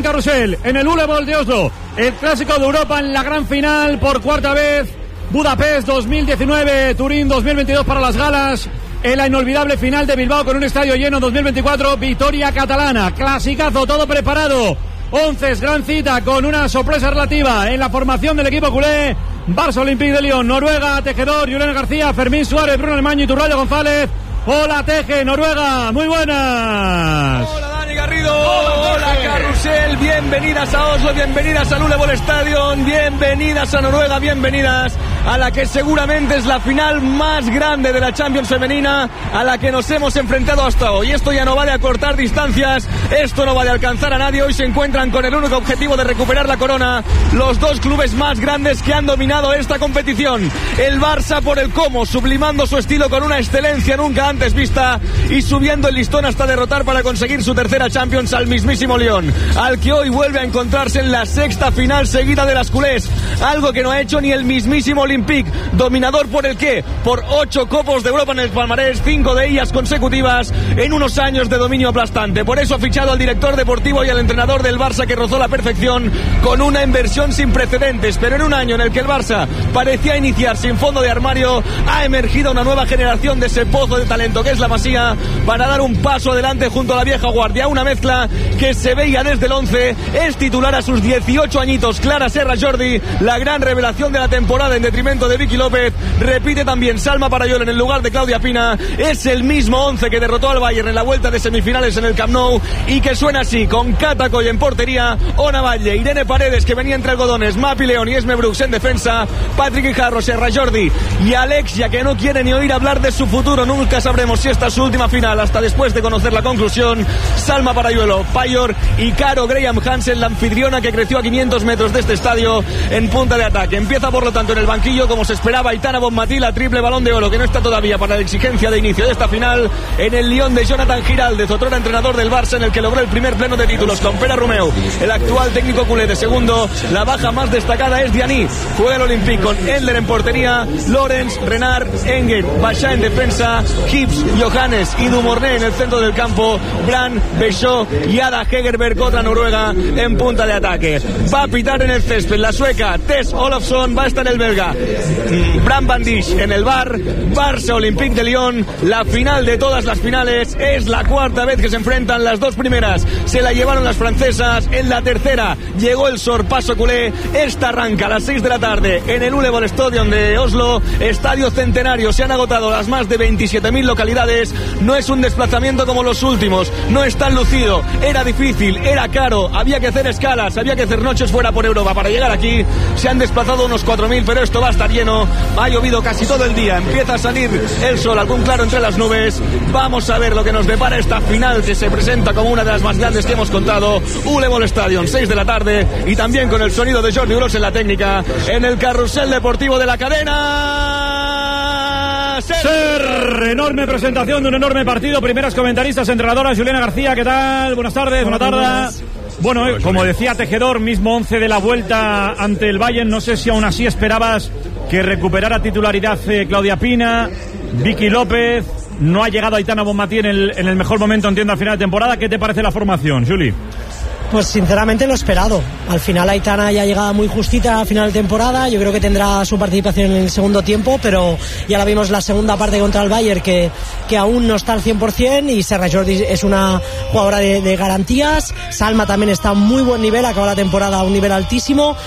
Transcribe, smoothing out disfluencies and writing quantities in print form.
carrusel, en el Ulebol de Oslo. El clásico de Europa en la gran final por cuarta vez. Budapest 2019, Turín 2022 para las galas. En la inolvidable final de Bilbao con un estadio lleno 2024, victoria catalana. Clasicazo, todo preparado. 11, gran cita con una sorpresa relativa en la formación del equipo culé. Barça Olympique de Lyon, Noruega, Tejedor, Julián García, Fermín Suárez, Bruno Alemán y Turrallo González. Hola Teje, Noruega, muy buenas. Hola Dani Garrido, hola Carrusel, bienvenidas a Oslo, bienvenidas al Ulebol Stadion, bienvenidas a Noruega, bienvenidas a la que seguramente es la final más grande de la Champions femenina a la que nos hemos enfrentado hasta hoy. Esto ya no va de acortar distancias, esto no va de alcanzar a nadie. Hoy se encuentran con el único objetivo de recuperar la corona los dos clubes más grandes que han dominado esta competición. El Barça por el cómo, sublimando su estilo con una excelencia nunca antes vista y subiendo el listón hasta derrotar para conseguir su tercera Champions al mismísimo Lyon, al que hoy vuelve a encontrarse en la sexta final seguida de las culés, algo que no ha hecho ni el mismísimo Olympique, dominador por el qué, por 8 copos de Europa en el palmarés, 5 de ellas consecutivas en unos años de dominio aplastante. Por eso ha fichado al director deportivo y al entrenador del Barça, que rozó la perfección con una inversión sin precedentes, pero en un año en el que el Barça parecía iniciar sin fondo de armario, ha emergido una nueva generación de ese pozo de talento que es la Masía, para dar un paso adelante junto a la vieja guardia, una mezcla que se veía desde el 11. Es titular a sus 18 añitos Clara Serra Jordi, la gran revelación de la temporada en detrimento de Vicky López. Repite también Salma Parayol en el lugar de Claudia Pina. Es el mismo 11 que derrotó al Bayern en la vuelta de semifinales en el Camp Nou y que suena así, con Cata Coll en portería, Ona Valle, Irene Paredes, que venía entre algodones, Mapi León y Esme Brooks en defensa, Patrick Guijarro, Serra Jordi y Alexia, que no quiere ni oír hablar de su futuro. Nunca sabremos si esta es su última final hasta después de conocer la conclusión. Salma Parayuelo, Payor y Caro Graham Hansen, la anfitriona que creció a 500 metros de este estadio en punta de ataque. Empieza por lo tanto en el banquillo, como se esperaba, Aitana Bonmatí, la triple Balón de Oro, que no está todavía para la exigencia de inicio de esta final. En el Lyon de Jonathan Giraldez, otrora entrenador del Barça, en el que logró el primer pleno de títulos con Pere Romeu, el actual técnico culé de segundo. La baja más destacada es Diani, juega el Olympique con Endler en portería, Lorenz, Renard, Enger, Bachá en defensa, Hibbs, Johannes y Dumorné en el centro del campo, Brand, Bechot y Ada Hegerberg, otra noruega, en punta de ataque. Va a pitar en el césped la sueca Tess Olofsson, va a estar el belga Bram Van Dijk en el bar. Barça Olympique de Lyon, la final de todas las finales, es la cuarta vez que se enfrentan. Las dos primeras se la llevaron las francesas, en la tercera llegó el sorpaso culé. Esta arranca a las 6 de la tarde en el Ulebol Stadion de Oslo, estadio centenario. Se han agotado las más de 27.000 localidades. No es un desplazamiento como los últimos, no es tan lucido, era difícil, era caro, había que hacer escalas, había que hacer noches fuera por Europa para llegar aquí. Se han desplazado unos 4.000, pero esto va a estar lleno. Ha llovido casi todo el día, empieza a salir el sol, algún claro entre las nubes. Vamos a ver lo que nos depara esta final, que se presenta como una de las más grandes que hemos contado. Ulebol Stadion, 6 de la tarde, y también con el sonido de Jordi Gros en la técnica, en el carrusel deportivo de la cadena SER. Enorme presentación de un enorme partido. Primeras comentaristas, entrenadoras. Juliana García, ¿qué tal? Buenas tardes, buena tarde. Bueno, como decía Tejedor, mismo 11 de la vuelta ante el Bayern. No sé si aún así esperabas que recuperara titularidad Claudia Pina, Vicky López. No ha llegado Aitana Bonmatí en el mejor momento, entiendo, al final de temporada. ¿Qué te parece la formación, Juli? Pues sinceramente lo esperado. Al final Aitana ya llegada muy justita a final de temporada. Yo creo que tendrá su participación en el segundo tiempo, pero ya la vimos la segunda parte contra el Bayern, que aún no está al 100%, y Serra Jordi es una jugadora de garantías. Salma también está a muy buen nivel, acaba la temporada a un nivel altísimo.